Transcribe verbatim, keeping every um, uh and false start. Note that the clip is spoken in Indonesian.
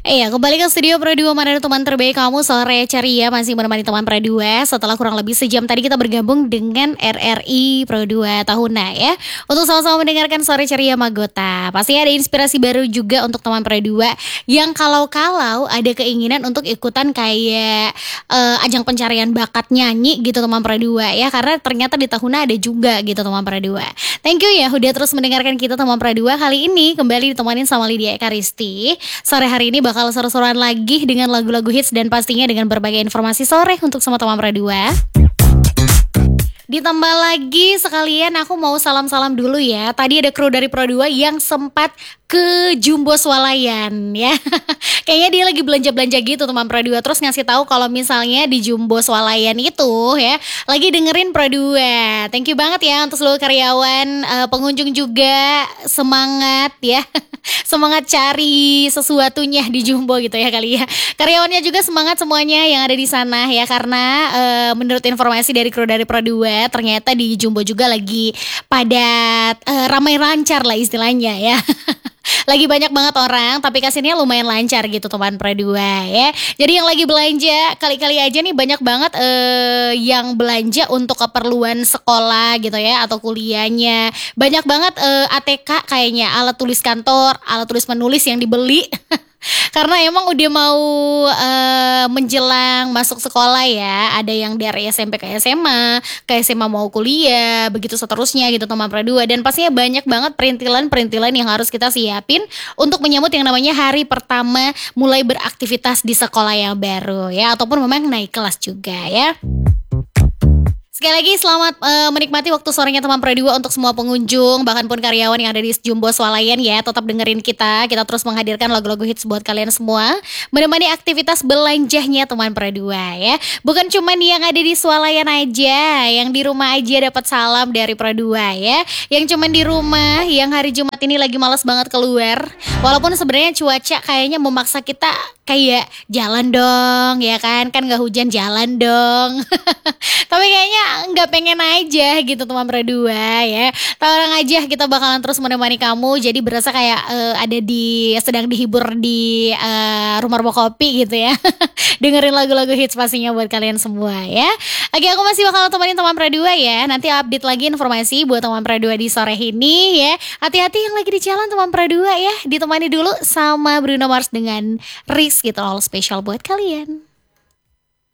Iya, kembali ke studio Pro dua, mana ada teman terbaik kamu sore ceria masih menemani teman Pro dua. Setelah kurang lebih sejam tadi kita bergabung dengan R R I Pro dua Tahuna ya. Untuk sama-sama mendengarkan sore ceria Magota. Pastinya ada inspirasi baru juga untuk teman Pro dua yang kalau-kalau ada keinginan untuk ikutan kayak uh, ajang pencarian bakat nyanyi gitu teman Pro dua ya. Karena ternyata di Tahuna ada juga gitu teman Pro dua. Thank you ya udah terus mendengarkan kita teman Pro dua. Kali ini kembali ditemanin sama Lydia Ekaristi. Sore hari ini bakal seru-seruan lagi dengan lagu-lagu hits dan pastinya dengan berbagai informasi sore untuk semua teman Pro dua. Ditambah lagi sekalian aku mau salam-salam dulu ya. Tadi ada kru dari Pro dua yang sempat ke Jumbo Swalayan ya. Kayaknya dia lagi belanja-belanja gitu teman Pro dua. Terus ngasih tahu kalau misalnya di Jumbo Swalayan itu ya lagi dengerin Pro dua. Thank you banget ya untuk seluruh karyawan, uh, pengunjung juga semangat ya. Semangat cari sesuatunya di Jumbo gitu ya kali ya. Karyawannya juga semangat semuanya yang ada di sana ya. Karena uh, menurut informasi dari kru dari Pro dua ternyata di Jumbo juga lagi pada uh, ramai lancar lah istilahnya ya. Lagi banyak banget orang, tapi kasirnya lumayan lancar gitu teman Pro dua ya. Jadi yang lagi belanja kali-kali aja nih banyak banget eh, yang belanja untuk keperluan sekolah gitu ya atau kuliahnya. Banyak banget eh, A T K kayaknya, alat tulis kantor, alat tulis menulis yang dibeli. Karena emang udah mau uh, menjelang masuk sekolah ya. Ada yang dari S M P ke S M A, ke S M A mau kuliah, begitu seterusnya gitu teman Pro dua. Dan pastinya banyak banget perintilan-perintilan yang harus kita siapin untuk menyambut yang namanya hari pertama mulai beraktivitas di sekolah yang baru ya. Ataupun memang naik kelas juga ya. Sekali lagi selamat uh, menikmati waktu sorenya teman Pro dua untuk semua pengunjung, bahkan pun karyawan yang ada di Jumbo Swalayan ya. Tetap dengerin kita, kita terus menghadirkan lagu-lagu hits buat kalian semua, menemani aktivitas belanjahnya teman Pro dua ya. Bukan cuma yang ada di Swalayan aja, yang di rumah aja dapat salam dari Pro dua ya. Yang cuma di rumah, yang hari Jumat ini lagi malas banget keluar. Walaupun sebenarnya cuaca kayaknya memaksa kita kayak jalan dong ya kan, kan gak hujan jalan dong. Tapi kayaknya nggak pengen aja gitu teman Pro dua ya. Tahu aja kita bakalan terus menemani kamu. Jadi berasa kayak uh, ada di sedang dihibur di uh, rumah-rumah kopi gitu ya. Dengerin lagu-lagu hits pastinya buat kalian semua ya. Oke, aku masih bakal temenin teman Pro dua ya. Nanti update lagi informasi buat teman Pro dua di sore ini ya. Hati-hati yang lagi di jalan teman Pro dua ya. Ditemani dulu sama Bruno Mars dengan Risk gitu, all special buat kalian.